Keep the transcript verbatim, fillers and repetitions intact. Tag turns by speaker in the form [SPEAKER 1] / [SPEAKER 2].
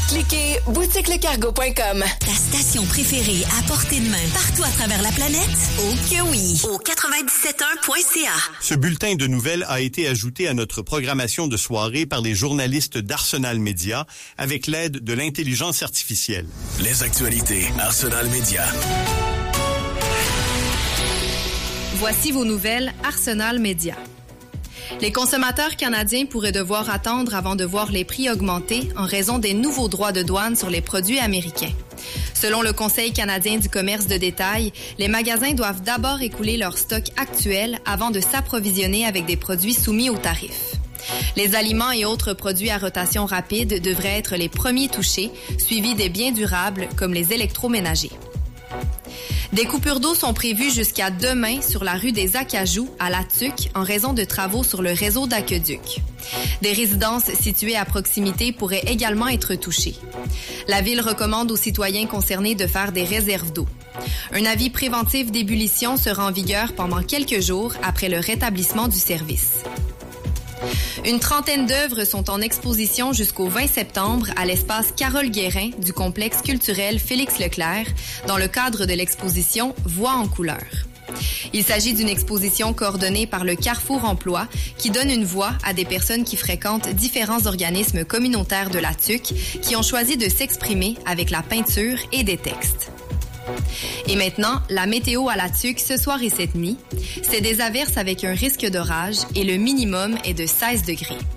[SPEAKER 1] Cliquez boutique le cargo point com.
[SPEAKER 2] Ta station préférée à portée de main partout à travers la planète? Oh que oui! Au quatre-vingt-dix-sept un point c a.
[SPEAKER 3] Ce bulletin de nouvelles a été ajouté à notre programmation de soirée par les journalistes d'Arsenal Média avec l'aide de l'intelligence artificielle.
[SPEAKER 4] Les actualités Arsenal Média.
[SPEAKER 5] Voici vos nouvelles Arsenal Média. Les consommateurs canadiens pourraient devoir attendre avant de voir les prix augmenter en raison des nouveaux droits de douane sur les produits américains. Selon le Conseil canadien du commerce de détail, les magasins doivent d'abord écouler leur stock actuel avant de s'approvisionner avec des produits soumis aux tarifs. Les aliments et autres produits à rotation rapide devraient être les premiers touchés, suivis des biens durables comme les électroménagers. Des coupures d'eau sont prévues jusqu'à demain sur la rue des Acajou à La Tuque en raison de travaux sur le réseau d'aqueduc. Des résidences situées à proximité pourraient également être touchées. La Ville recommande aux citoyens concernés de faire des réserves d'eau. Un avis préventif d'ébullition sera en vigueur pendant quelques jours après le rétablissement du service. Une trentaine d'œuvres sont en exposition jusqu'au vingt septembre à l'espace Carole Guérin du complexe culturel Félix Leclerc dans le cadre de l'exposition Voix en couleur. Il s'agit d'une exposition coordonnée par le Carrefour Emploi qui donne une voix à des personnes qui fréquentent différents organismes communautaires de la Tuque qui ont choisi de s'exprimer avec la peinture et des textes. Et maintenant, la météo à la Tuque ce soir et cette nuit. C'est des averses avec un risque d'orage et le minimum est de seize degrés.